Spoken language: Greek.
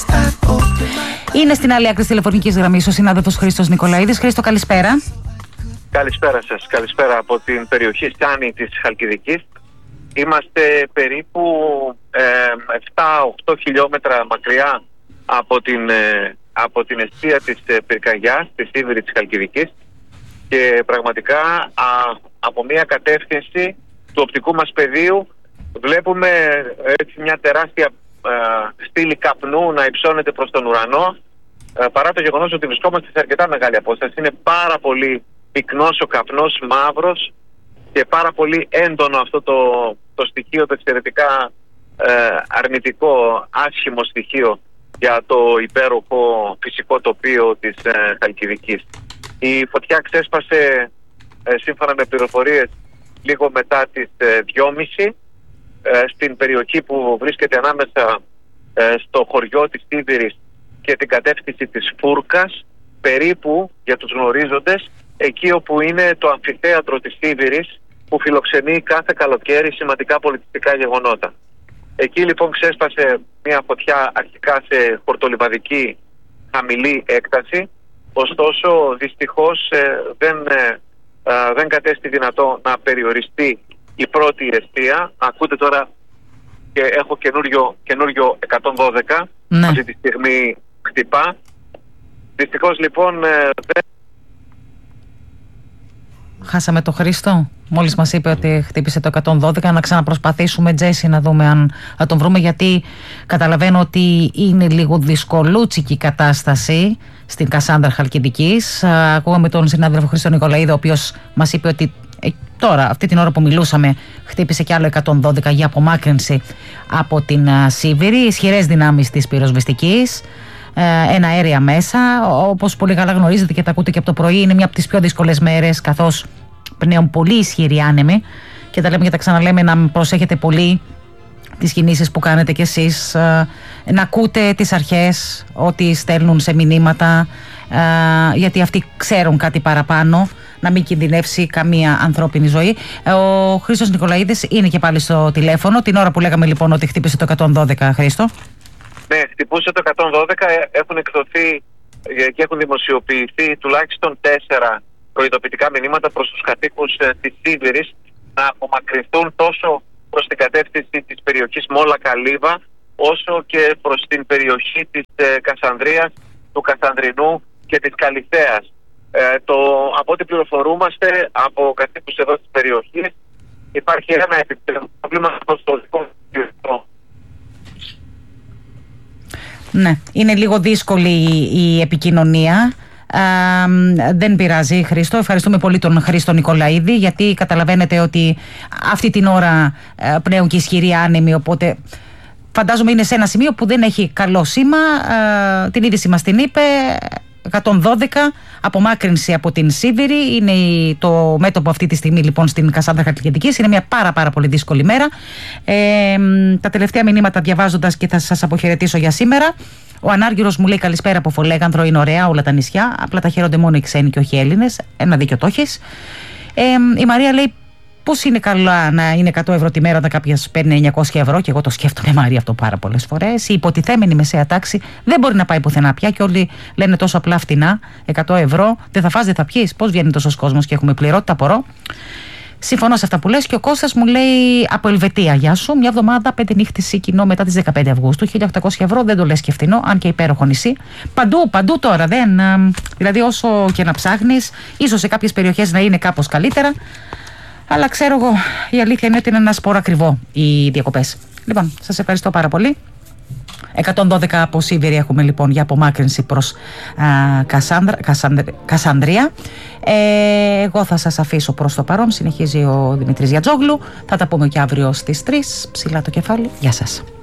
Είναι στην άλλη άκρη της τηλεφωνικής γραμμής ο συνάδελφος Χρήστος Νικολαίδης. Χρήστο, καλησπέρα. Καλησπέρα σας. Καλησπέρα από την περιοχή Στάνη της Χαλκιδικής. Είμαστε περίπου 7-8 χιλιόμετρα μακριά από την εστία της πυρκαγιάς, της Σίβηρη της Χαλκιδικής, και πραγματικά από μια κατεύθυνση του οπτικού μας πεδίου βλέπουμε έτσι μια τεράστια στήλη καπνού να υψώνεται προς τον ουρανό, παρά το γεγονός ότι βρισκόμαστε σε αρκετά μεγάλη απόσταση. Είναι πάρα πολύ πυκνός ο καπνός, μαύρος, και πάρα πολύ έντονο αυτό το στοιχείο, το εξαιρετικά αρνητικό, άσχημο στοιχείο για το υπέροχο φυσικό τοπίο της Χαλκιδικής. Η φωτιά ξέσπασε, σύμφωνα με πληροφορίες, λίγο μετά τις 2.30 στην περιοχή που βρίσκεται ανάμεσα στο χωριό της Σίβηρης και την κατεύθυνση της Φούρκας, περίπου, για τους γνωρίζοντες, εκεί όπου είναι το αμφιθέατρο της Σίβηρης, που φιλοξενεί κάθε καλοκαίρι σημαντικά πολιτιστικά γεγονότα. Εκεί λοιπόν ξέσπασε μια φωτιά αρχικά σε χορτολιβαδική χαμηλή έκταση, ωστόσο δυστυχώς δεν κατέστη δυνατό να περιοριστεί η πρώτη εστία. Ακούτε τώρα, και έχω καινούριο 112, ναι. Αυτή τη στιγμή χτυπά. Δυστυχώς λοιπόν χάσαμε το Χρήστο. Μόλις μας είπε ότι χτύπησε το 112, να ξαναπροσπαθήσουμε, Τζέσι, να δούμε αν θα τον βρούμε, γιατί καταλαβαίνω ότι είναι λίγο δυσκολούτσικη η κατάσταση στην Κασάνδρα Χαλκιδικής. Ακούγαμε τον συνάδελφο Χρήστο Νικολαίδη, ο οποίος μας είπε ότι τώρα, αυτή την ώρα που μιλούσαμε, χτύπησε κι άλλο 112 για απομάκρυνση από την Σίβηρη. Ισχυρές δυνάμεις της πυροσβεστικής, ένα αέρια μέσα. Όπως πολύ καλά γνωρίζετε και τα ακούτε και από το πρωί, είναι μια από τις πιο δύσκολες μέρες, καθώς πνέουν πολύ ισχυροί άνεμοι, και τα λέμε και τα ξαναλέμε, να προσέχετε πολύ τις κινήσεις που κάνετε κι εσείς, να ακούτε τις αρχές, ό,τι στέλνουν σε μηνύματα, γιατί αυτοί ξέρουν κάτι παραπάνω, να μην κινδυνεύσει καμία ανθρώπινη ζωή. Ο Χρήστος Νικολαίδης είναι και πάλι στο τηλέφωνο, την ώρα που λέγαμε λοιπόν ότι χτύπησε το 112, Χρήστο. Ναι, χτυπούσε το 112, έχουν εκδοθεί και έχουν δημοσιοποιηθεί τουλάχιστον 4 προειδοποιητικά μηνύματα προς τους κατοίκους της Σίβηρης να απομακρυνθούν τόσο προς την κατεύθυνση της περιοχής Μόλα Καλύβα, όσο και προς την περιοχή της Κασανδρίας, του Κασανδρινού και της Καλυθέας. Από ό,τι πληροφορούμαστε από κατοίκους εδώ της περιοχής, υπάρχει ένα επιπλέον πρόβλημα στο δικό του. Ναι, είναι λίγο δύσκολη η επικοινωνία. Δεν πειράζει, Χρήστο. Ευχαριστούμε πολύ τον Χρήστο Νικολαίδη, γιατί καταλαβαίνετε ότι αυτή την ώρα πνέουν και ισχυροί άνεμοι, οπότε φαντάζομαι είναι σε ένα σημείο που δεν έχει καλό σήμα. Την είδηση μας την είπε. 112, απομάκρυνση από την Σίβηρη είναι το μέτωπο αυτή τη στιγμή λοιπόν στην Κασάνδρα Χαλκιδικής. Είναι μια πάρα πολύ δύσκολη μέρα. Τα τελευταία μηνύματα διαβάζοντας, και θα σας αποχαιρετήσω για σήμερα. Ο Ανάργυρος μου λέει καλησπέρα από Φολέγανδρο, είναι ωραία όλα τα νησιά, απλά τα χαίρονται μόνο οι ξένοι και όχι οι Έλληνες. Ένα δίκιο το έχεις. Η Μαρία λέει πώς είναι καλά να είναι 100 ευρώ τη μέρα όταν κάποιος παίρνει 900 ευρώ, και εγώ το σκέφτομαι, Μαρία, αυτό πάρα πολλές φορές. Η υποτιθέμενη μεσαία τάξη δεν μπορεί να πάει πουθενά πια, και όλοι λένε τόσο απλά φτηνά, 100 ευρώ, δεν θα φας, δεν θα πιείς. Πώς βγαίνει τόσος κόσμος και έχουμε πληρότητα, απορώ. Συμφωνώ σε αυτά που λες. Και ο Κώστας μου λέει από Ελβετία, γεια σου. Μια εβδομάδα 5 νύχτες ή κοινό μετά τις 15 Αυγούστου. 1.800 ευρώ δεν το λες και φτηνό, αν και υπέροχο νησί. Παντού τώρα. Δηλαδή, όσο και να ψάχνεις, ίσως σε κάποιες περιοχές να είναι κάπως καλύτερα. Αλλά ξέρω εγώ, η αλήθεια είναι ότι είναι ένα σπόρο ακριβό οι διακοπές. Λοιπόν, σας ευχαριστώ πάρα πολύ. 112 από Σίβηρη έχουμε λοιπόν για απομάκρυνση προς Κασανδρία. Εγώ θα σας αφήσω προς το παρόν. Συνεχίζει ο Δημήτρης Γιατζόγλου. Θα τα πούμε και αύριο στις 3. Ψηλά το κεφάλι. Γεια σας.